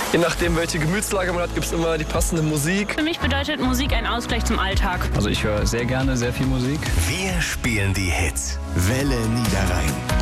Je nachdem, welche Gemütslage man hat, gibt es immer die passende Musik. Für mich bedeutet Musik ein Ausgleich zum Alltag. Also ich höre sehr gerne sehr viel Musik. Wir spielen die Hits. Welle Niederrhein.